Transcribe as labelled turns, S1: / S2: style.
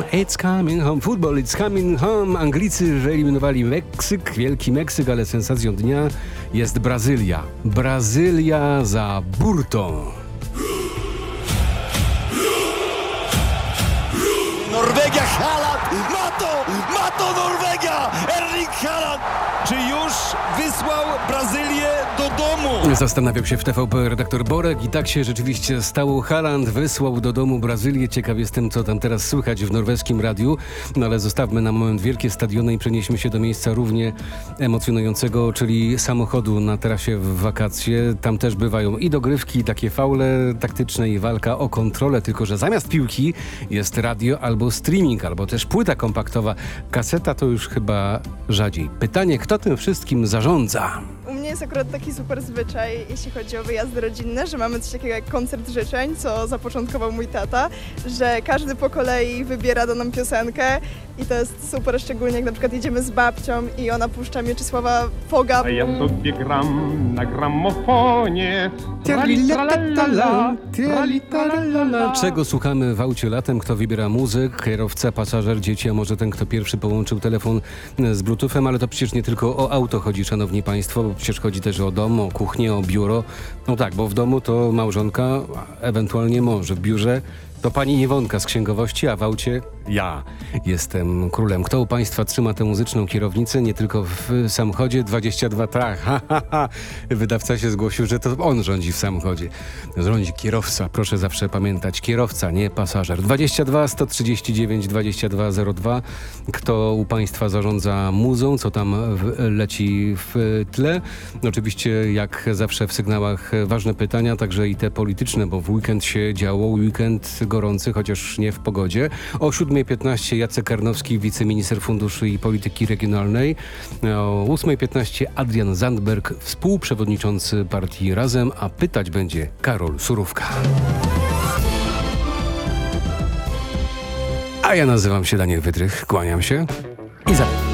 S1: It's coming home, football, it's coming home. Anglicy wyeliminowali Meksyk, wielki Meksyk, ale sensacją dnia jest Brazylia. Brazylia za burtą.
S2: Norwegia, Haaland! Ma to Norwegia! Erling Haaland! Czy już wysłał Brazylię do domu?
S1: Zastanawiał się w TVP redaktor Borek i tak się rzeczywiście stało. Haaland wysłał do domu Brazylię. Ciekaw jestem, co tam teraz słychać w norweskim radiu. No ale zostawmy na moment wielkie stadiony i przenieśmy się do miejsca równie emocjonującego, czyli samochodu na trasie w wakacje. Tam też bywają i dogrywki, takie faule taktyczne i walka o kontrolę, tylko że zamiast piłki jest radio albo streaming, albo też płyta kompaktowa. Kaseta to już chyba rzadziej. Pytanie, kto tym wszystkim zarządza?
S3: U mnie jest akurat taki super zwyczaj, jeśli chodzi o wyjazdy rodzinne, że mamy coś takiego jak koncert życzeń, co zapoczątkował mój tata, że każdy po kolei wybiera daną piosenkę i to jest super, szczególnie jak na przykład jedziemy z babcią i ona puszcza Mieczysława Foga.
S4: A ja sobie gram na gramofonie.
S1: Czego słuchamy w aucie latem? Kto wybiera muzyk? Kierowca, pasażer, dzieci, a może ten, kto pierwszy połączył telefon z bluetoothem? Ale to przecież nie tylko o auto chodzi, szanowni państwo, bo przecież chodzi też o dom, o kuchnię, o biuro. No tak, bo w domu to małżonka, ewentualnie mąż, w biurze to pani Iwonka z księgowości, a w aucie ja jestem królem. Kto u państwa trzyma tę muzyczną kierownicę? Nie tylko w samochodzie 22 tak. Wydawca się zgłosił, że to on rządzi w samochodzie. Rządzi kierowca, proszę zawsze pamiętać. Kierowca, nie pasażer. 22 139 2202. Kto u państwa zarządza muzą? Co tam leci w tle? Oczywiście jak zawsze w sygnałach ważne pytania, także i te polityczne, bo w weekend się działo. Weekend gorący, chociaż nie w pogodzie. O 7:15 Jacek Karnowski, wiceminister funduszy i polityki regionalnej. O 8:15 Adrian Zandberg, współprzewodniczący partii Razem, a pytać będzie Karol Surówka. A ja nazywam się Daniel Wydrych, kłaniam się i zapraszam.